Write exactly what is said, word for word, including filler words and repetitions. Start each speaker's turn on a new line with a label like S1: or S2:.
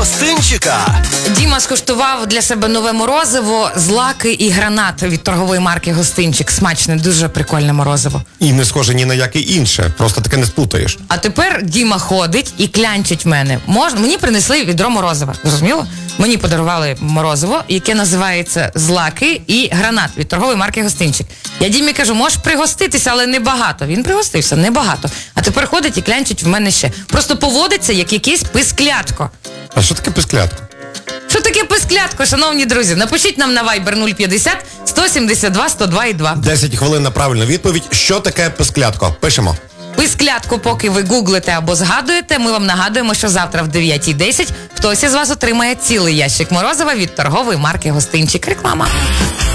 S1: гостинчика.
S2: Діма скуштував для себе нове морозиво, злаки і гранат від торгової марки Гостинчик. Смачне, дуже прикольне морозиво.
S3: І не схоже ні на яке інше, просто таке не сплутаєш.
S2: А тепер Діма ходить і клянчить мене. Мож... Мені принесли відро морозива, зрозуміло? Мені подарували морозиво, яке називається злаки і гранат від торгової марки Гостинчик. Я Дімі кажу, можеш пригоститися, але небагато. Він пригостився, небагато. А тепер ходить і клянчить в мене ще. Просто поводиться, як якийсь писклятко.
S3: А що таке писклятко?
S2: Що таке писклятко, шановні друзі? Напишіть нам на Viber нуль п'ятдесят сто сімдесят два сто два і два.
S3: десять хвилин на правильну відповідь. Що таке писклятко? Пишемо.
S2: Писклятку, поки ви гуглите або згадуєте, ми вам нагадуємо, що завтра в дев'ятій десять хтось із вас отримає цілий ящик морозива від торгової марки Гостинчик. Реклама.